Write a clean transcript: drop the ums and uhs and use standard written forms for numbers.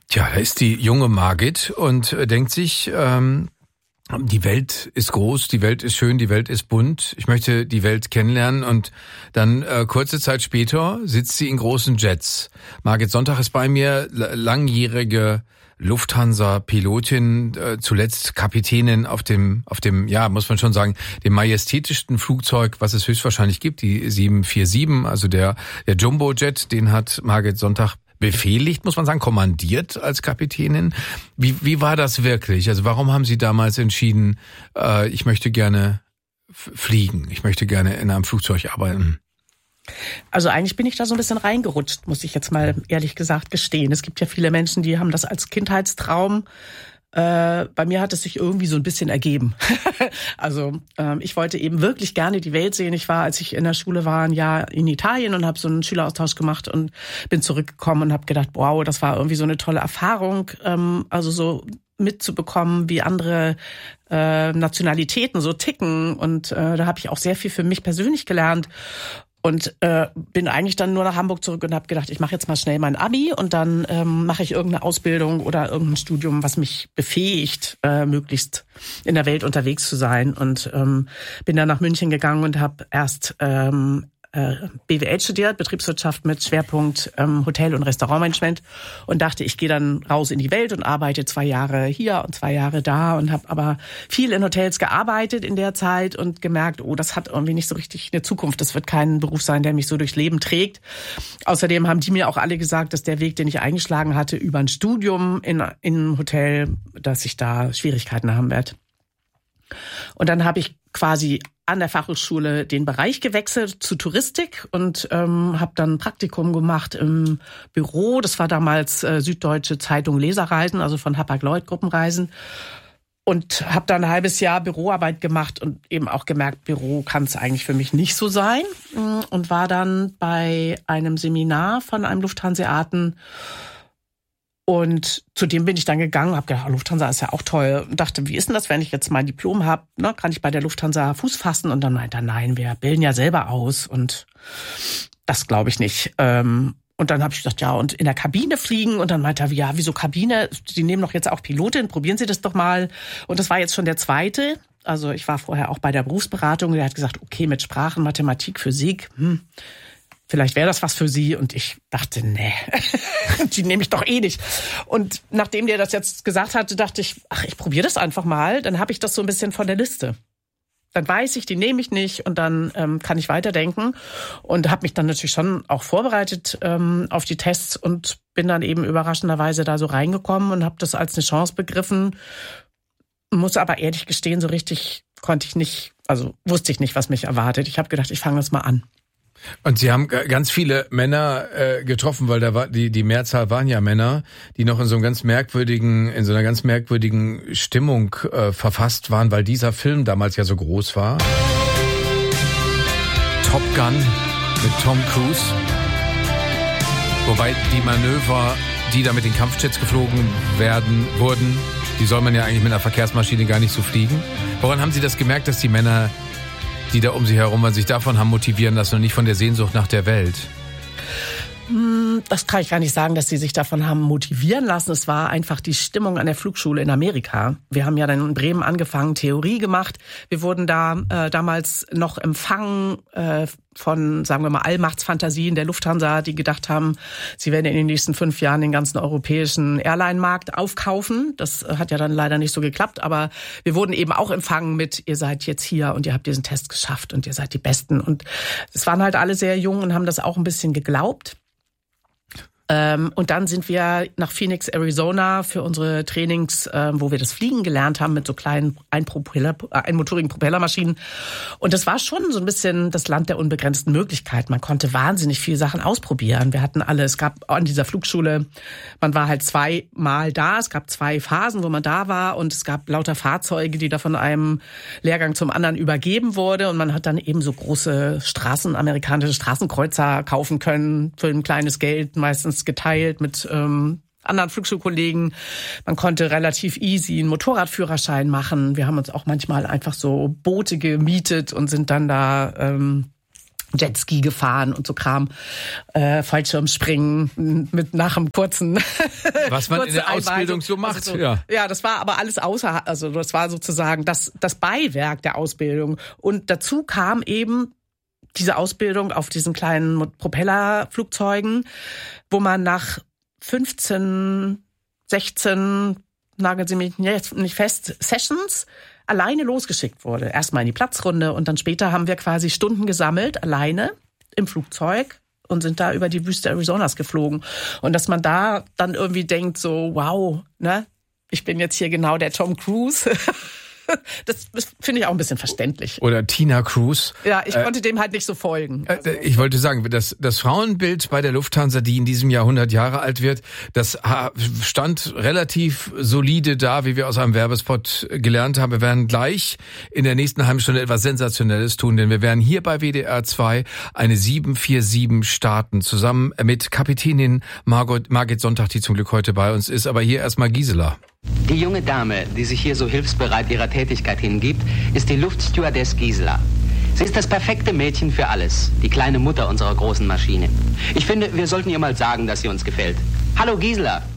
Tja, da ist die junge Margit und denkt sich, die Welt ist groß, die Welt ist schön, die Welt ist bunt. Ich möchte die Welt kennenlernen und dann kurze Zeit später sitzt sie in großen Jets. Margit Sonntag ist bei mir, langjährige Lufthansa-Pilotin, zuletzt Kapitänin auf dem, ja, muss man schon sagen, dem majestätischsten Flugzeug, was es höchstwahrscheinlich gibt, die 747, also der Jumbo-Jet, den hat Margit Sonntag befehligt, muss man sagen, kommandiert als Kapitänin. Wie war das wirklich? Also warum haben Sie damals entschieden, ich möchte gerne fliegen, ich möchte gerne in einem Flugzeug arbeiten? Also eigentlich bin ich da so ein bisschen reingerutscht, muss ich jetzt mal ehrlich gesagt gestehen. Es gibt ja viele Menschen, die haben das als Kindheitstraum. Bei mir hat es sich irgendwie so ein bisschen ergeben. Also ich wollte eben wirklich gerne die Welt sehen. Ich war, als ich in der Schule war, ein Jahr in Italien und habe so einen Schüleraustausch gemacht und bin zurückgekommen und habe gedacht, wow, das war irgendwie so eine tolle Erfahrung. Also so mitzubekommen, wie andere Nationalitäten so ticken. Und da habe ich auch sehr viel für mich persönlich gelernt. Und bin eigentlich dann nur nach Hamburg zurück und habe gedacht, ich mache jetzt mal schnell mein Abi und dann mache ich irgendeine Ausbildung oder irgendein Studium, was mich befähigt, möglichst in der Welt unterwegs zu sein. Und bin dann nach München gegangen und habe erst BWL studiert, Betriebswirtschaft mit Schwerpunkt Hotel- und Restaurantmanagement und dachte, ich gehe dann raus in die Welt und arbeite 2 Jahre hier und 2 Jahre da und habe aber viel in Hotels gearbeitet in der Zeit und gemerkt, oh, das hat irgendwie nicht so richtig eine Zukunft. Das wird kein Beruf sein, der mich so durchs Leben trägt. Außerdem haben die mir auch alle gesagt, dass der Weg, den ich eingeschlagen hatte, über ein Studium in einem Hotel, dass ich da Schwierigkeiten haben werde. Und dann habe ich quasi an der Fachhochschule den Bereich gewechselt zu Touristik und habe dann ein Praktikum gemacht im Büro. Das war damals Süddeutsche Zeitung Leserreisen, also von Hapag-Lloyd Gruppenreisen. Und habe dann ein halbes Jahr Büroarbeit gemacht und eben auch gemerkt, Büro kann es eigentlich für mich nicht so sein. Und war dann bei einem Seminar von einem Lufthanseaten. Und zu dem bin ich dann gegangen, habe gedacht, Lufthansa ist ja auch toll. Und dachte, wie ist denn das, wenn ich jetzt mein Diplom habe? Ne, kann ich bei der Lufthansa Fuß fassen? Und dann meinte er, nein, wir bilden ja selber aus. Und das glaube ich nicht. Und dann habe ich gedacht, ja, und in der Kabine fliegen. Und dann meinte er, ja, wieso Kabine? Die nehmen doch jetzt auch Pilotin, probieren Sie das doch mal. Und das war jetzt schon der zweite. Also ich war vorher auch bei der Berufsberatung. Der hat gesagt, okay, mit Sprachen, Mathematik, Physik, vielleicht wäre das was für Sie. Und ich dachte, nee, die nehme ich doch eh nicht. Und nachdem der das jetzt gesagt hatte, dachte ich, ach, ich probiere das einfach mal. Dann habe ich das so ein bisschen von der Liste. Dann weiß ich, die nehme ich nicht und dann kann ich weiterdenken. Und habe mich dann natürlich schon auch vorbereitet auf die Tests und bin dann eben überraschenderweise da so reingekommen und habe das als eine Chance begriffen. Muss aber ehrlich gestehen, so richtig konnte ich nicht, also wusste ich nicht, was mich erwartet. Ich habe gedacht, ich fange das mal an. Und Sie haben ganz viele Männer getroffen, weil da war die Mehrzahl waren ja Männer, die noch in so einer ganz merkwürdigen Stimmung verfasst waren, weil dieser Film damals ja so groß war. Top Gun mit Tom Cruise. Wobei die Manöver, die da mit den Kampfjets geflogen wurden, die soll man ja eigentlich mit einer Verkehrsmaschine gar nicht so fliegen. Woran haben Sie das gemerkt, dass die Männer, die da um Sie herum waren, sich davon haben motivieren lassen und nicht von der Sehnsucht nach der Welt? Das kann ich gar nicht sagen, dass sie sich davon haben motivieren lassen. Es war einfach die Stimmung an der Flugschule in Amerika. Wir haben ja dann in Bremen angefangen, Theorie gemacht. Wir wurden da damals noch empfangen von, sagen wir mal, Allmachtsfantasien der Lufthansa, die gedacht haben, sie werden in den nächsten 5 Jahren den ganzen europäischen Airline-Markt aufkaufen. Das hat ja dann leider nicht so geklappt, aber wir wurden eben auch empfangen mit, ihr seid jetzt hier und ihr habt diesen Test geschafft und ihr seid die Besten. Und es waren halt alle sehr jung und haben das auch ein bisschen geglaubt. Und dann sind wir nach Phoenix, Arizona für unsere Trainings, wo wir das Fliegen gelernt haben mit so kleinen einmotorigen Propellermaschinen. Und das war schon so ein bisschen das Land der unbegrenzten Möglichkeiten. Man konnte wahnsinnig viele Sachen ausprobieren. Wir hatten alle, es gab an dieser Flugschule, man war halt 2-mal da. Es gab 2 Phasen, wo man da war. Und es gab lauter Fahrzeuge, die da von einem Lehrgang zum anderen übergeben wurde. Und man hat dann eben so große amerikanische Straßenkreuzer kaufen können für ein kleines Geld, meistens geteilt mit anderen Flugschulkollegen. Man konnte relativ easy einen Motorradführerschein machen. Wir haben uns auch manchmal einfach so Boote gemietet und sind dann da Jetski gefahren und so Kram, Fallschirmspringen mit nach einem kurzen was man in der Ausbildung so macht. Also ja, das war aber alles das war sozusagen das Beiwerk der Ausbildung. Und dazu kam eben diese Ausbildung auf diesen kleinen Propellerflugzeugen, wo man nach 15, 16, nageln Sie mich jetzt nicht fest, Sessions alleine losgeschickt wurde. Erstmal in die Platzrunde und dann später haben wir quasi Stunden gesammelt, alleine im Flugzeug und sind da über die Wüste Arizonas geflogen. Und dass man da dann irgendwie denkt so, wow, ne, ich bin jetzt hier genau der Tom Cruise. Das finde ich auch ein bisschen verständlich. Oder Tina Cruise. Ja, ich konnte dem halt nicht so folgen. Also. Ich wollte sagen, das Frauenbild bei der Lufthansa, die in diesem Jahr 100 Jahre alt wird, das stand relativ solide da, wie wir aus einem Werbespot gelernt haben. Wir werden gleich in der nächsten halben Stunde etwas Sensationelles tun, denn wir werden hier bei WDR 2 eine 747 starten, zusammen mit Kapitänin Margit Sonntag, die zum Glück heute bei uns ist. Aber hier erstmal Gisela. Die junge Dame, die sich hier so hilfsbereit ihrer Tätigkeit hingibt, ist die Luftstewardess Gisela. Sie ist das perfekte Mädchen für alles, die kleine Mutter unserer großen Maschine. Ich finde, wir sollten ihr mal sagen, dass sie uns gefällt. Hallo Gisela!